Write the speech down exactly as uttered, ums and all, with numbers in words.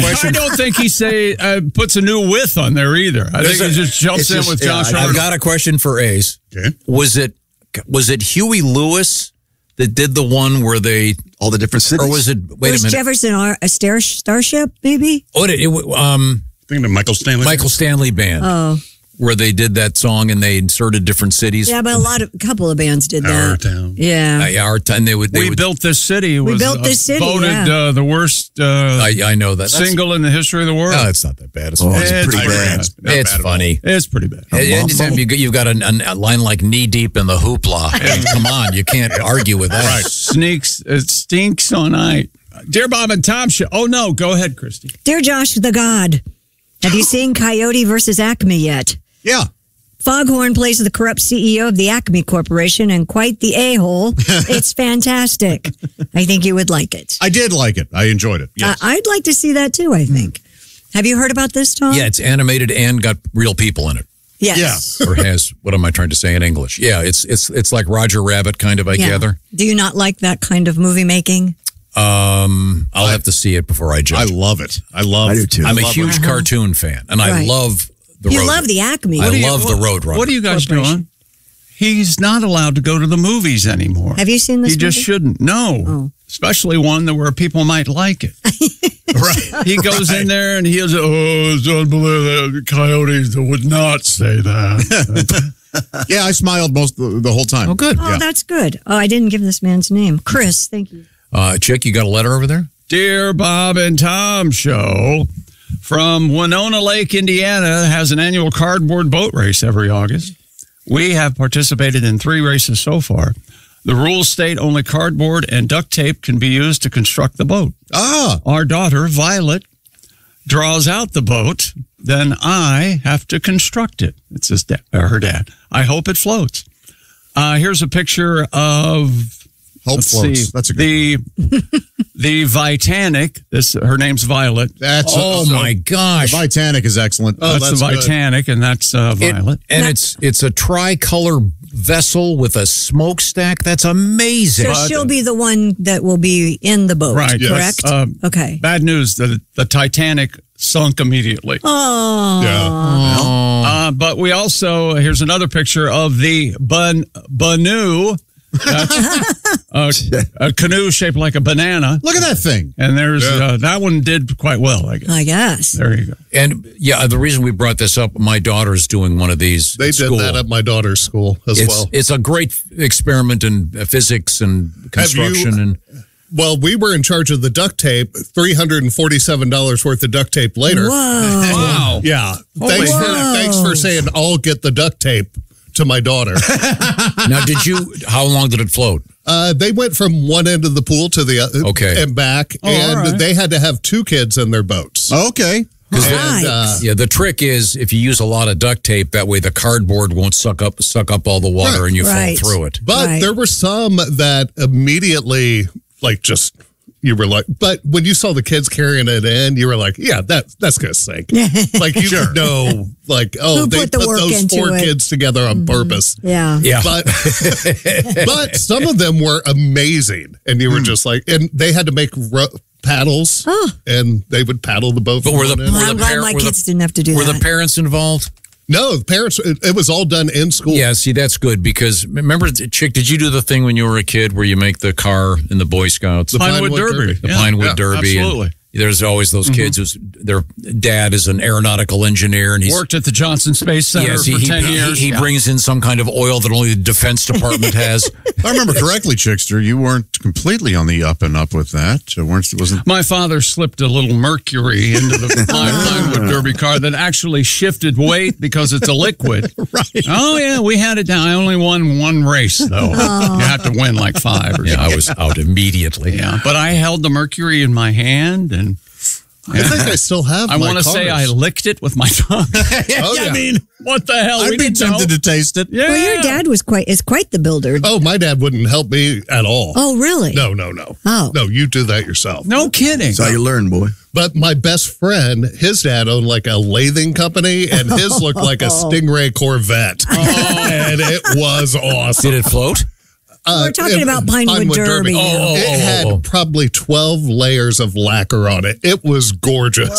question. I don't think he say uh, puts a new width on there either. I There's think a- he just jumps in just- with yeah, Josh I've Arnold. I've got a question for Ace. Okay. Was it was it Huey Lewis that did the one where they, All the different cities. or was it? Wait was a minute. Jefferson Ar- a star- Starship, maybe? Oh, it, it, um, Thinking of Michael Stanley. Michael Stanley Band, Oh. where they did that song and they inserted different cities. Yeah, but a lot of, a couple of bands did Our that. Town. Yeah. Uh, yeah, our time they would. They We would, built this city. We Was, built uh, this city, Voted yeah. uh, the worst uh, I, I know that. That's- single in the history of the world. No, it's not that bad. It's, Oh, funny. it's pretty bad. It's, Not It's bad at all. funny. it's pretty bad. And anytime you, you've got a, a line like knee deep in the hoopla, and come on, you can't argue with that. Right. Sneaks, it stinks on night. Dear Bob and Tom show. Oh, no. Go ahead, Christy. Dear Josh the God, have you seen Coyote versus Acme yet? Yeah. Foghorn plays the corrupt C E O of the Acme Corporation and quite the a-hole. It's fantastic. I think you would like it. I did like it. I enjoyed it. Yes. Uh, I'd like to see that too, I think. Have you heard about this, Tom? Yeah, it's animated and got real people in it. Yes. Or has, what am I trying to say in English? Yeah, it's it's it's like Roger Rabbit kind of, I Yeah. gather. Do you not like that kind of movie making? Um, I'll have to see it before I I judge. love it. I love I do too. I'm a love huge Uh-huh. cartoon fan, and I Right. love the You Road love the Acme. I What do you- love the what- Road Runner. What are you guys Corporation. doing? He's not allowed to go to the movies anymore. Have you seen this He just movie? shouldn't. No. Oh. Especially one that where people might like it. Right. He goes in there and he'll say, oh, it's unbelievable. Coyotes would not say that. Yeah, I smiled most the, the whole time. Oh, good. Oh, Yeah. that's good. Oh, I didn't give this man's name. Chris, thank you. Uh, Chick, you got a letter over there? Dear Bob and Tom show from Winona Lake, Indiana, has an annual cardboard boat race every August. We have participated in three races so far. The rules state only cardboard and duct tape can be used to construct the boat. Ah. Our daughter, Violet, draws out the boat. Then I have to construct it. It's his dad, or her dad. I hope it floats. Uh, here's a picture of Hope let's floats. see, That's a good the the Vitanic. This her name's Violet. That's Oh, so- my gosh. The Titanic is excellent. Oh, that's, that's the good. Vitanic, and that's uh, It- Violet. and it's it's a tricolor vessel with a smokestack. That's amazing. So she'll be the one that will be in the boat, Right, yes. correct? Um, Okay. Bad news: the the Titanic sunk immediately. Oh. Yeah. Uh, but we also here's another picture of the Ban- Banu, That's a, a canoe shaped like a banana. Look at that thing. And there's Yeah. uh, that one did quite well, I guess. I guess. There you go. And yeah, the reason we brought this up, my daughter's doing one of these. They at did school. that at my daughter's school as It's, well. it's a great experiment in uh, physics and construction. and Well, we were in charge of the duct tape. three hundred forty-seven dollars worth of duct tape later. Whoa. Wow. Yeah. Thanks for, Whoa. thanks for saying I'll get the duct tape to my daughter. now, did you? How long did it float? Uh, they went from one end of the pool to the other Okay. and back, Oh, and all right. they had to have two kids in their boats. Okay. And, uh, Yeah, the trick is if you use a lot of duct tape, that way the cardboard won't suck up suck up all the water Right. and you Right. fall through it. but Right. there were some that immediately, like, just you were like, but when you saw the kids carrying it in, you were like, yeah, that that's gonna sink. Like you could know, like, oh, Who they put the put work those into four it? kids together on purpose. Yeah. Yeah, But but some of them were amazing, and you were just like, and they had to make ro- paddles, Oh. and they would paddle the boat. But from were the- one end. Well, Were I'm the glad par- my were the- kids didn't have to do were that. the parents involved? No, the parents. It, it was all done in school. Yeah, see, that's good because remember, Chick, did you do the thing when you were a kid where you make the car in the Boy Scouts? The Pinewood, Pinewood Derby. Derby. the Yeah. Pinewood Yeah, Derby. and Absolutely. there's always those kids whose their dad is an aeronautical engineer and he's Worked at the Johnson Space Center yes, for he, ten he, years. he, he Yeah. brings in some kind of oil that only the Defense Department has. If I remember correctly, Chickster, you weren't completely on the up and up with that. So weren't wasn't My father slipped a little mercury into the Pine- Pinewood Derby car that actually shifted weight because it's a liquid. right. Oh, yeah, we had it down. I only won one race, though. You have to win like five or Yeah, I something. was out immediately. Yeah, but I held the mercury in my hand, and I think I still have. I my want to say I cars. licked it with my tongue. Oh, I yeah. mean, what the hell? I'd we be didn't tempted know. to taste it. Yeah. Well, your dad was quite is quite the builder. Oh, my dad wouldn't help me at all. Oh, really? No, no, no. Oh. No, you do that yourself. No kidding. That's how you learn, boy. But my best friend, his dad owned like a lathing company, and his looked like a Stingray Corvette. And it was awesome. Did it float? Uh, We're talking it- about Pinewood Derby now. Oh, it oh, had oh, oh. probably twelve layers of lacquer on it. It was gorgeous.